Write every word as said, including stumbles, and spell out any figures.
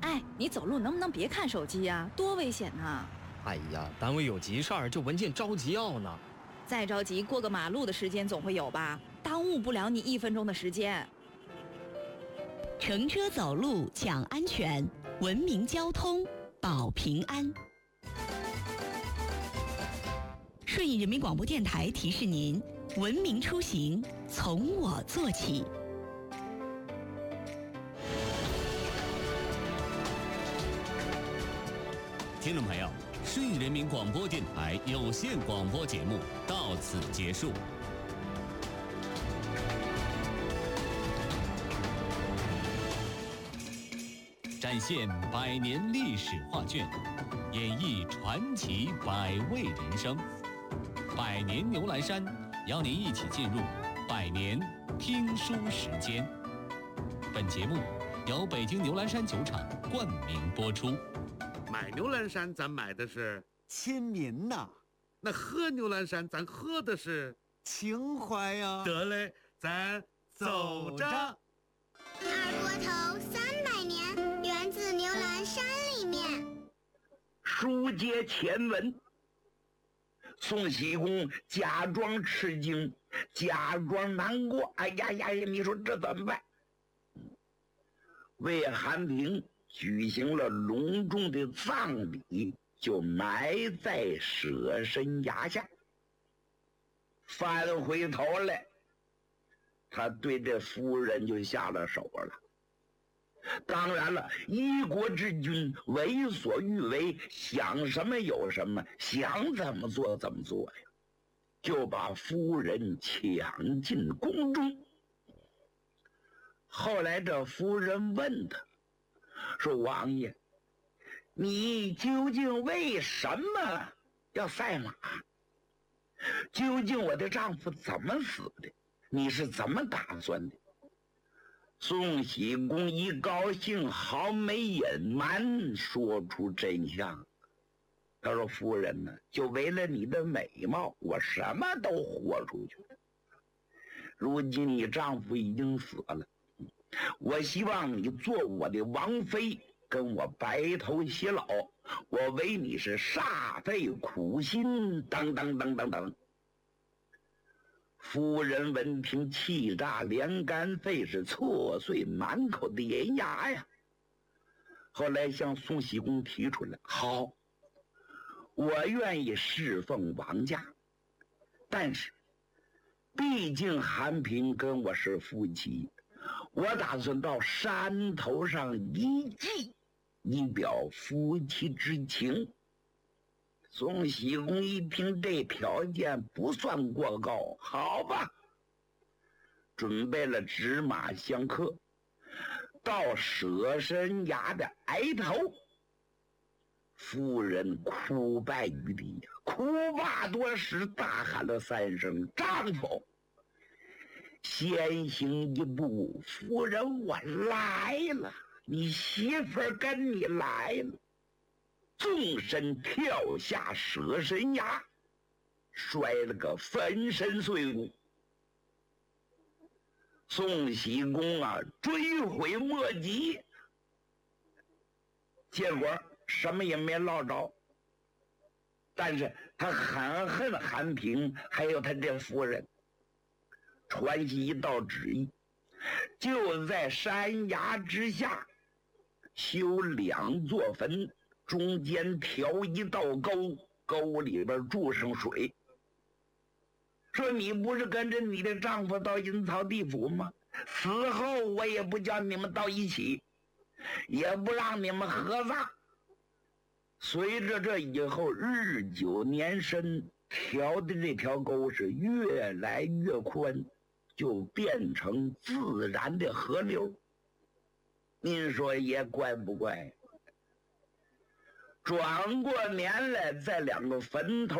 哎，你走路能不能别看手机呀、啊？多危险呐！ 哎呀，单位有急事儿，这文件着急要呢。 再着急，过个马路的时间总会有吧？耽误不了你一分钟的时间。 乘车走路讲安全，文明交通保平安。顺义人民广播电台提示您：文明出行从我做起。 听众朋友，顺义人民广播电台有线广播节目到此结束。展现百年历史画卷，演绎传奇百味人生。百年牛栏山邀您一起进入百年听书时间。本节目由北京牛栏山酒厂冠名播出。 买牛栏山咱买的是亲民呐， 那喝牛栏山咱喝的是情怀呀。 得嘞，咱走着。 二锅头三百年，源自牛栏山里面。 书接前文，宋僖公假装吃惊，假装难过。哎呀呀呀！你说这怎么办？为韩平举行了隆重的葬礼，就埋在舍身崖下。翻回头来，他对这夫人就下了手了。当然了，一国之君为所欲为，想什么有什么，想怎么做怎么做呀，就把夫人抢进宫中。后来这夫人问他说：“王爷，你究竟为什么要赛马？究竟我的丈夫怎么死的？你是怎么打算的？”宋僖公一高兴，毫没隐瞒，说出真相。他说：“夫人呢，就为了你的美貌，我什么都豁出去了。如今你丈夫已经死了，我希望你做我的王妃，跟我白头偕老，我为你是煞费苦心，等等等等等。”夫人闻听，气炸连肝肺，是挫碎满口的盐牙呀。后来向宋僖公提出来：“好，我愿意侍奉王家，但是毕竟韩平跟我是夫妻，我打算到山头上一祭，以表夫妻之情。”宋僖公一听这条件不算过高，好吧，准备了纸马香客，到舍身崖的崖头，夫人哭拜于地，哭罢多时，大喊了三声：“丈夫！”先行一步，夫人，我来了，你媳妇儿跟你来了。纵身跳下舍身崖，摔了个粉身碎骨。宋僖公啊，追悔莫及，结果什么也没捞着。但是他很恨韩平，还有他这夫人，传下一道旨意，就在山崖之下修两座坟，中间挑一道沟，沟里边注上水。说你不是跟着你的丈夫到阴曹地府吗？死后我也不叫你们到一起，也不让你们合葬。随着这以后日久年深，挑的这条沟是越来越宽，就变成自然的河流。您说也怪不怪？转过年来，在两个坟头